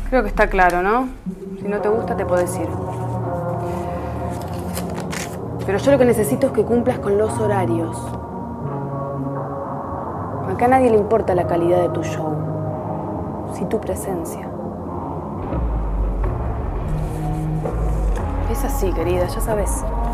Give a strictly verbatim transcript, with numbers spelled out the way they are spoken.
Creo que está claro, ¿no? Si no te gusta, te podés ir. Pero yo lo que necesito es que cumplas con los horarios. Acá a nadie le importa la calidad de tu show, sí tu presencia. Es así, querida, ya sabes.